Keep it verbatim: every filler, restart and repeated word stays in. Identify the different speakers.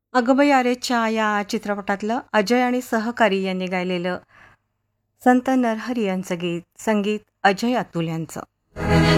Speaker 1: अगं आरेच्या या चित्रपटातलं अजय आणि सहकारी यांनी गायलेलं संत नरहरी यांचं गीत, संगीत अजय अतुल यांचं.